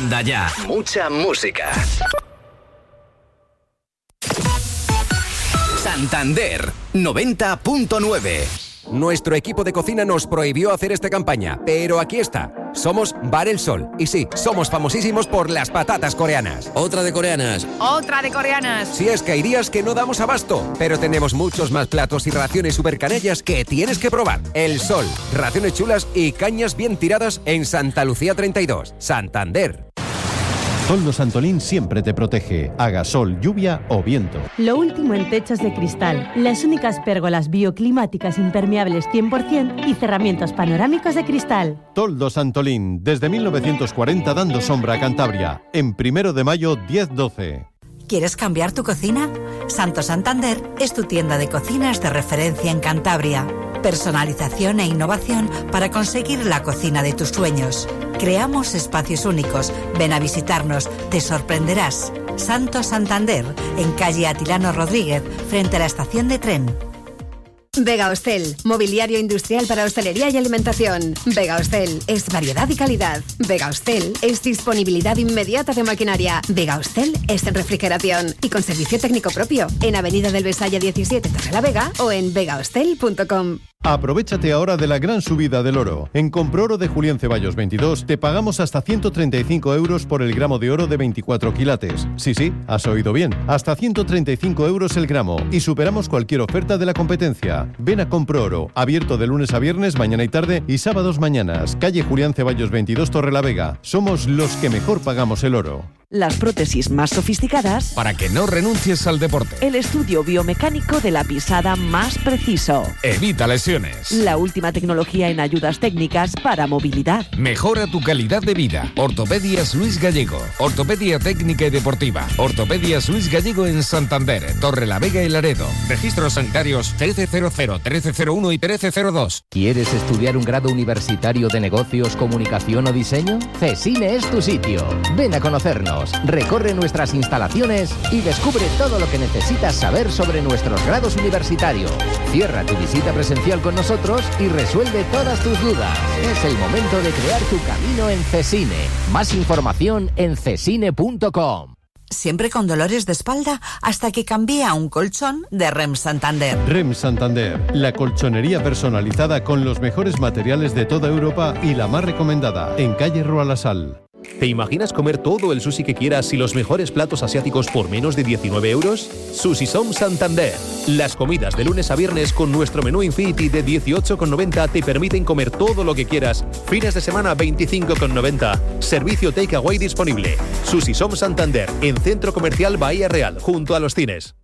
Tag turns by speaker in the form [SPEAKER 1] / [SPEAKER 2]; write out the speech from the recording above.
[SPEAKER 1] Manda ya. Mucha música. Santander 90.9.
[SPEAKER 2] Nuestro equipo de cocina nos prohibió hacer esta campaña, pero aquí está. Somos Bar El Sol. Y sí, somos famosísimos por las patatas coreanas.
[SPEAKER 3] Otra de coreanas.
[SPEAKER 4] Otra de coreanas.
[SPEAKER 2] Si es que hay días que no damos abasto, pero tenemos muchos más platos y raciones super canellas que tienes que probar. El Sol, raciones chulas y cañas bien tiradas en Santa Lucía 32, Santander.
[SPEAKER 5] Toldos Antolín siempre te protege, haga sol, lluvia o viento.
[SPEAKER 6] Lo último en techos de cristal, las únicas pérgolas bioclimáticas impermeables 100% y cerramientos panorámicos de cristal.
[SPEAKER 5] Toldos Antolín, desde 1940 dando sombra a Cantabria, en 1 de mayo 10-12.
[SPEAKER 7] ¿Quieres cambiar tu cocina? Santo Santander es tu tienda de cocinas de referencia en Cantabria. Personalización e innovación para conseguir la cocina de tus sueños. Creamos espacios únicos. Ven a visitarnos, te sorprenderás. Santo Santander, en calle Atilano Rodríguez, frente a la estación de tren.
[SPEAKER 8] Vega Hostel, mobiliario industrial para hostelería y alimentación. Vega Hostel es variedad y calidad. Vega Hostel es disponibilidad inmediata de maquinaria. Vega Hostel es en refrigeración y con servicio técnico propio en Avenida del Besaya 17, Torrelavega o en vegahostel.com.
[SPEAKER 5] Aprovechate ahora de la gran subida del oro. En Comproro de Julián Ceballos 22 te pagamos hasta 135 euros por el gramo de oro de 24 quilates. Sí, has oído bien. Hasta 135 euros el gramo y superamos cualquier oferta de la competencia. Ven a Comproro, abierto de lunes a viernes, mañana y tarde y sábados mañanas. Calle Julián Ceballos 22, Torrelavega. Somos los que mejor pagamos el oro.
[SPEAKER 9] Las prótesis más sofisticadas
[SPEAKER 10] para que no renuncies al deporte.
[SPEAKER 9] El estudio biomecánico de la pisada más preciso.
[SPEAKER 10] Evita lesiones.
[SPEAKER 9] La última tecnología en ayudas técnicas para movilidad.
[SPEAKER 10] Mejora tu calidad de vida. Ortopedias Luis Gallego. Ortopedia técnica y deportiva. Ortopedias Luis Gallego en Santander, Torrelavega y Laredo. Registros sanitarios 1300, 1301 y 1302.
[SPEAKER 11] ¿Quieres estudiar un grado universitario de negocios, comunicación o diseño? CESINE es tu sitio. Ven a conocernos. Recorre nuestras instalaciones y descubre todo lo que necesitas saber sobre nuestros grados universitarios. Cierra tu visita presencial con nosotros y resuelve todas tus dudas. Es el momento de crear tu camino en CESINE. Más información en cesine.com.
[SPEAKER 7] Siempre con dolores de espalda hasta que cambié a un colchón de REM Santander.
[SPEAKER 5] REM Santander, la colchonería personalizada con los mejores materiales de toda Europa y la más recomendada, en calle Roalasal.
[SPEAKER 12] ¿Te imaginas comer todo el sushi que quieras y los mejores platos asiáticos por menos de 19 euros? Sushi Som Santander. Las comidas de lunes a viernes con nuestro menú Infinity de 18,90 te permiten comer todo lo que quieras. Fines de semana 25,90. Servicio takeaway disponible. Sushi Som Santander, en Centro Comercial Bahía Real, junto a los cines.